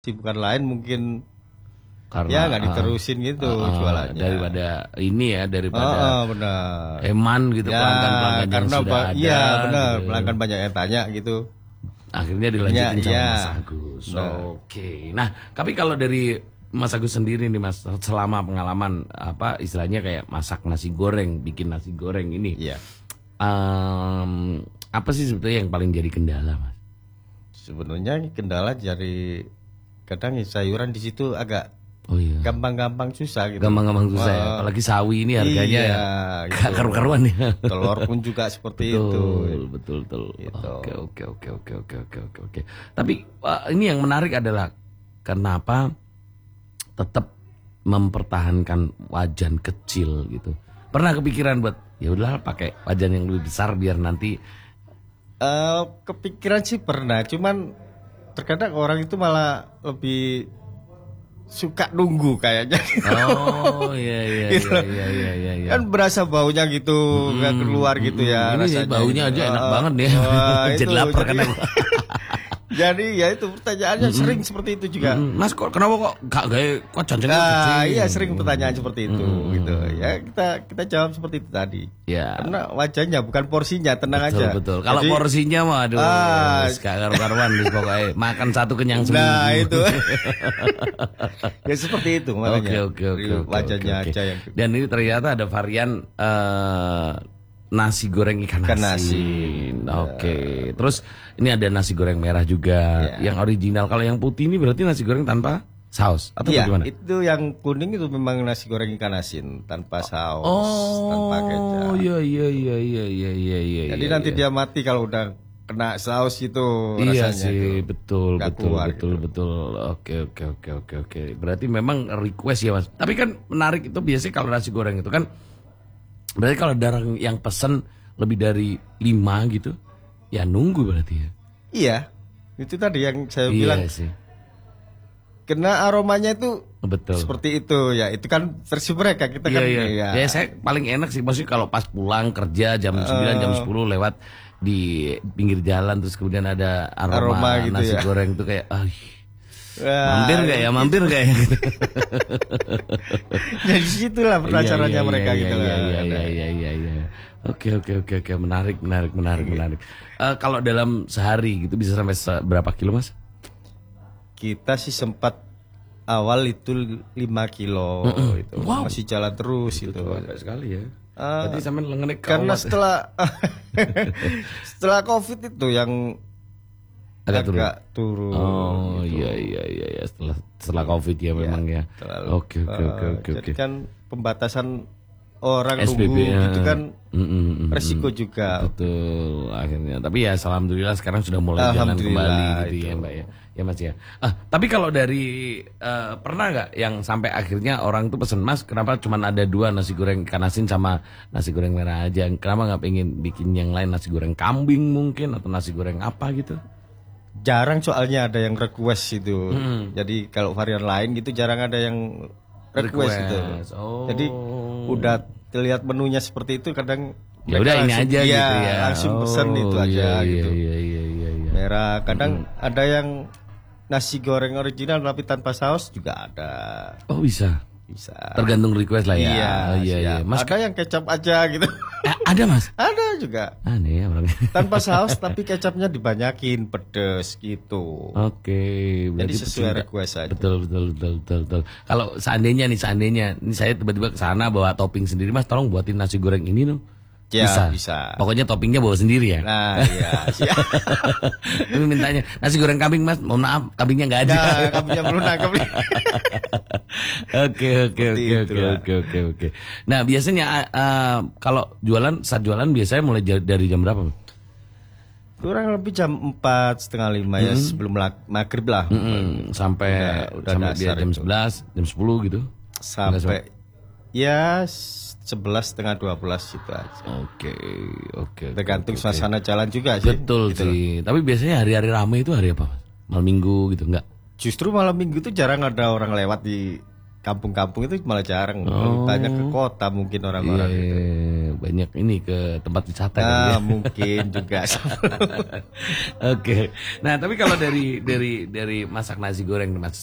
Sibukan lain mungkin karena ya nggak diterusin gitu jualannya. Daripada ini ya, daripada benar. eman gitu Ya, pelanggan-pelanggan yang karena sudah ada. iya benar, gitu. pelanggan banyak yang tanya gitu. Akhirnya dilanjutin sama Ya. Mas Agus. Oke. Nah, tapi kalau dari Mas Agus sendiri nih Mas, selama pengalaman apa istilahnya kayak masak nasi goreng, bikin nasi goreng ini, Iya. apa sih sebetulnya yang paling jadi kendala Mas? Sebenarnya kendala dari kadang sayuran di situ agak Oh iya. gampang-gampang susah gitu. Gampang-gampang susah ya. Apalagi sawi ini harganya Iya, gak gitu. karu-karuan ya. Telur pun juga seperti itu. Betul. Gitu. Oke. Tapi ini yang menarik adalah kenapa tetap mempertahankan wajan kecil gitu. Pernah kepikiran buat ya udahlah pakai wajan yang lebih besar biar nanti Kepikiran sih pernah, cuman terkadang orang itu malah lebih suka nunggu kayaknya. Oh iya. Gitu. Iya. Kan berasa baunya gitu, nggak keluar gitu ya Ini rasanya. baunya aja enak banget nih. Jadi itu, lapar kan. Jadi ya itu pertanyaannya sering seperti itu juga. Mas kok kenapa kok gak gaya kok janjangnya kecil? Iya sering pertanyaan seperti itu gitu. Ya kita jawab seperti itu tadi. Ya. Karena wajahnya bukan porsinya, tenang aja. Betul. Kalau Jadi, porsinya mah aduh gak karu-karuan pokoknya makan satu kenyang seminggu. nah itu. Ya seperti itu makanya. Oke. Wajahnya aja yang Dan ini ternyata ada varian nasi goreng ikan asin. Oke. Terus ini ada nasi goreng merah juga yang original. Kalau yang putih ini berarti nasi goreng tanpa saus atau bagaimana? Itu yang kuning itu memang nasi goreng ikan asin tanpa saus, tanpa kecap. Oh iya. Jadi nanti dia mati kalau udah kena saus itu Iya rasanya. sih, itu. betul. Keluar Oke. Berarti memang request ya Mas. Tapi kan menarik itu biasanya kalau nasi goreng itu kan berarti kalau ada orang yang pesen lebih dari 5 gitu, ya nunggu berarti ya. Iya, itu tadi yang saya Iya bilang. sih. Kena aromanya itu Betul. seperti itu ya. Itu kan versi mereka kita kan. Iya. Ya saya paling enak sih maksudnya kalau pas pulang kerja jam 9 jam 10 lewat di pinggir jalan terus kemudian ada aroma gitu nasi ya. goreng tuh kayak Wah, mampir nggak ya? Jadi situlah penasarannya mereka gitu lah. Iya. Oke. Menarik. Kalau dalam sehari gitu bisa sampai berapa kilo Mas? Kita sih sempat awal itu 5 kilo itu. Wow. Masih jalan terus itu. Capek sekali ya. Berarti sampai lengan Karena setelah Covid itu yang agak turun. Oh gitu. iya setelah Covid ya memang ya. Oke. Jadi kan pembatasan orang SBB nunggu gitu kan resiko juga. Betul akhirnya. Tapi ya alhamdulillah sekarang sudah mulai jalan kembali gitu ya Mbak ya. Ya Mas ya. Tapi kalau dari pernah nggak yang sampai akhirnya orang tuh pesen Mas kenapa cuma ada 2 nasi goreng ikan asin sama nasi goreng merah aja? Kenapa nggak pengen bikin yang lain nasi goreng kambing mungkin atau nasi goreng apa gitu? Jarang soalnya ada yang request itu. Jadi kalau varian lain gitu jarang ada yang request gitu. Oh. Jadi udah terlihat menunya seperti itu kadang Ya udah ini aja gitu ya. Langsung pesen itu aja gitu. Iya. Merah. Kadang ada yang nasi goreng original tapi tanpa saus juga ada. Oh bisa. Bisa. Tergantung request lah ya. Iya. Mas Ada yang kecap aja gitu. ada Mas? Ada juga. Aneh ya orangnya. Tanpa saus tapi kecapnya dibanyakin pedes gitu. Oke. Jadi sesuai request aja. Betul. Kalau seandainya nih saya tiba-tiba ke sana bawa topping sendiri Mas, tolong buatin nasi goreng ini dong. Ya, bisa. bisa. Pokoknya toppingnya bawa sendiri ya. Nah, iya. Tapi mintanya nasi goreng kambing Mas, mohon maaf kambingnya nggak ada. Nah, kambingnya belum nangkep. Oke. Nah biasanya kalau saat jualan biasanya mulai dari jam berapa? Kurang lebih jam 4:30 ya sebelum maghrib lah. Sampai dia jam 11, jam 10 gitu. Sampai ya 11:30 12 itu aja. Oke. Tergantung suasana jalan juga sih. Betul gitu sih. Tapi biasanya hari-hari ramai itu hari apa Mas? Malam minggu gitu enggak? Justru malam minggu itu jarang ada orang lewat di kampung-kampung itu malah jarang. Banyak ke kota mungkin orang-orang gitu. Banyak ini ke tempat wisata kan ya. Mungkin juga. Oke. Nah, tapi kalau dari masak nasi goreng Mas